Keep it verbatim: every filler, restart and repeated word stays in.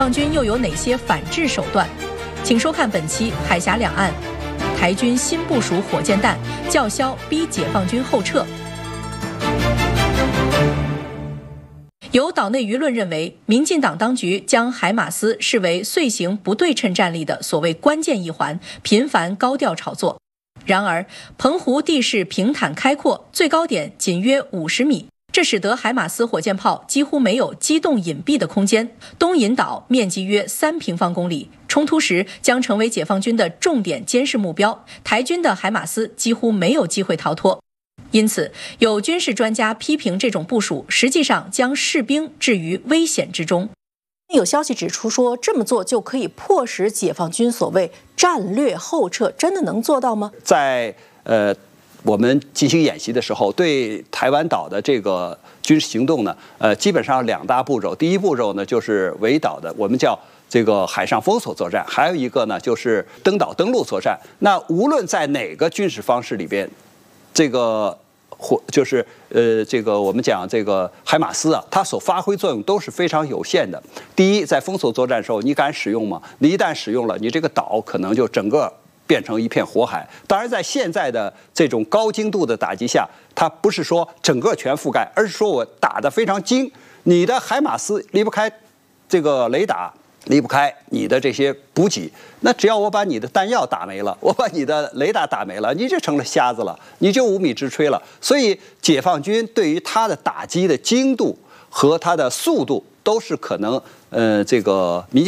放军又有哪些反制手段？请收看本期《海峡两岸》，台军新部署火箭弹，叫嚣逼解放军后撤。有岛内舆论认为，民进党当局将海马斯视为遂行不对称战力的所谓关键一环，频繁高调炒作。然而，澎湖地势平坦开阔，最高点仅约五十米。这使得海马斯火箭炮几乎没有机动隐蔽的空间。东引岛面积约三平方公里，冲突时将成为解放军的重点监视目标，台军的海马斯几乎没有机会逃脱。因此，有军事专家批评这种部署实际上将士兵置于危险之中。 有消息指出说，这么做就可以迫使解放军所谓战略后撤，真的能做到吗？ 在呃。我们进行演习的时候，对台湾岛的这个军事行动呢，呃，基本上两大步骤。第一步骤呢，就是围岛的，我们叫这个海上封锁作战；还有一个呢，就是登岛登陆作战。那无论在哪个军事方式里边，这个或就是呃，这个我们讲这个海马斯啊，它所发挥作用都是非常有限的。第一，在封锁作战的时候，你敢使用吗？你一旦使用了，你这个岛可能就整个变成一片火海。当然，在现在的这种高精度的打击下，它不是说整个全覆盖，而是说我打得非常精，你的海马斯离不开这个雷达，离不开你的这些补给。那只要我把你的弹药打没了，我把你的雷达打没了，你就成了瞎子了，你就无米之炊了。所以，解放军对于它的打击的精度和它的速度，都是可能呃这个民